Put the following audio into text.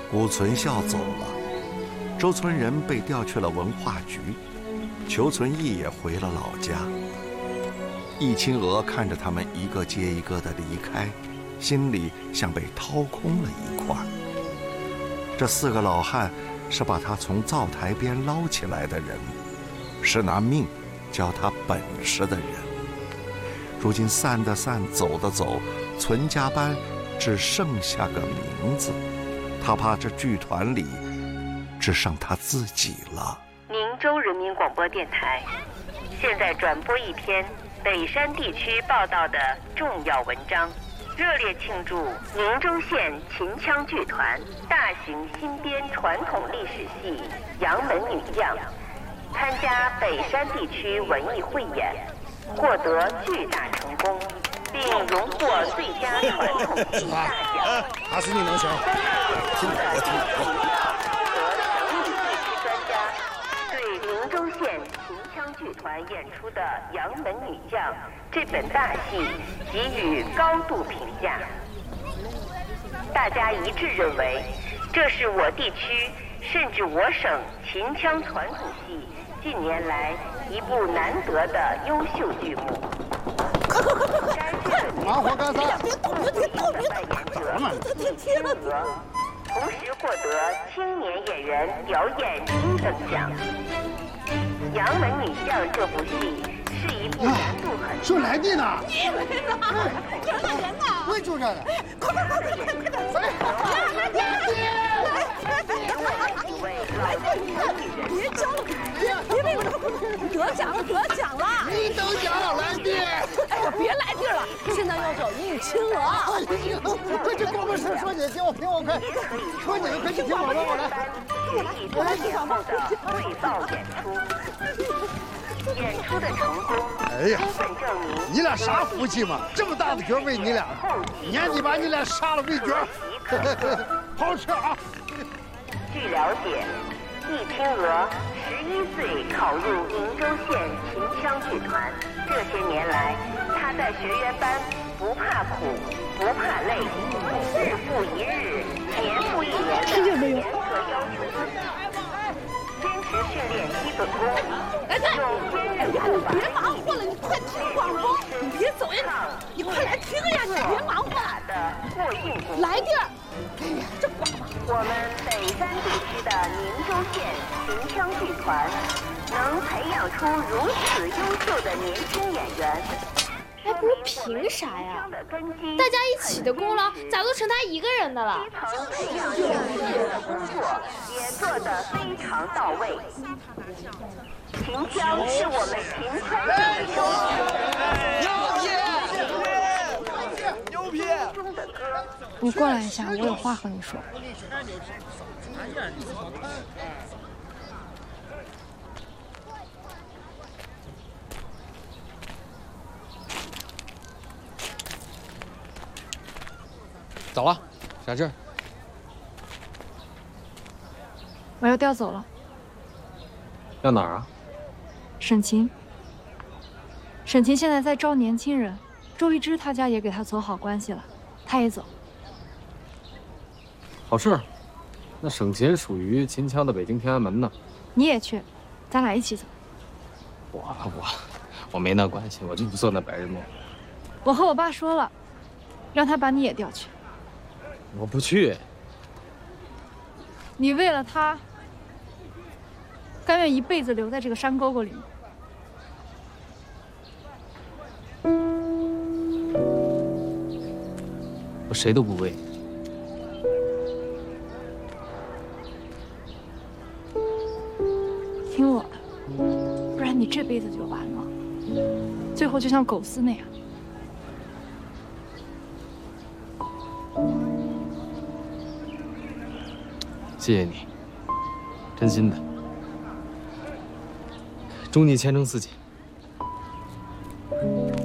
古存孝走了，周村人被调去了文化局，裘存义也回了老家。易清娥看着他们一个接一个的离开，心里像被掏空了一块。这4个老汉是把他从灶台边捞起来的人，是拿命教他本事的人。如今散的散，走的走，存家班只剩下个名字。他怕这剧团里只剩他自己了。 宁州人民广播电台现在转播一篇北山地区报道的重要文章，热烈庆祝宁州县秦腔剧团大型新编传统历史戏《杨门女将》参加北山地区文艺汇演，获得巨大成功，并荣获最佳传统戏大奖。 还是你能行。 听我和省里地区专家对宁州县秦腔剧团演出的《杨门女将》这本大戏给予高度评价。大家一致认为，这是我地区甚至我省秦腔传统戏近年来一部难得的优秀剧目。 快！忙活干啥？ 别动！扮演者易清娥，同时获得青年演员表演1等奖。《杨门女将》这部戏是一部难度很高。 说来地呢？ 你以为呢？这个人呢？ 我也就这个。 快！别叫了，别得奖了！ 你得奖了，来地！ 哎呀，别来地了，现在要找易清娥。 快去广播室说你，听我快！说你们快去听我来。 我来演后的汇报演出，演出的成功， 哎呀， 充分证明你俩啥福气嘛？这么大的角为你俩，年底把你俩杀了喂角，好好吃啊！ 据了解，易清娥11岁考入宁州县秦腔剧团，这些年来，她在学员班不怕苦，不怕累，日复一日，年复一年的严格要求自己，坚持训练基本功，用坚韧不拔别忙活了，你快听广播，你别走呀，你快来听呀，你别忙活了。 过硬功， 来地儿。哎呀，这广播。 我们北山地区的宁州县秦腔剧团能培养出如此优秀的年轻演员， 哎，不是凭啥呀？大家一起的功劳咋都成他一个人的了？ 基层培养演员的工作也做得非常到位。秦腔是我们秦腔的优牛批！ 你过来一下，我有话和你说。 走了，啥事儿？ 我要调走了。 要哪儿啊？ 沈琴。沈琴现在在招年轻人，周一之他家也给他走好关系了，他也走。 好事。那省琴属于秦腔的北京天安门呢。 你也去，咱俩一起走。 我没那关系，我就不做那白日梦。 我和我爸说了，让他把你也调去。 我不去。 你为了他，甘愿一辈子留在这个山沟沟里吗？ 我谁都不为。 听我的，不然你这辈子就完了，最后就像狗丝那样。 谢谢你，真心的。祝你前程似锦。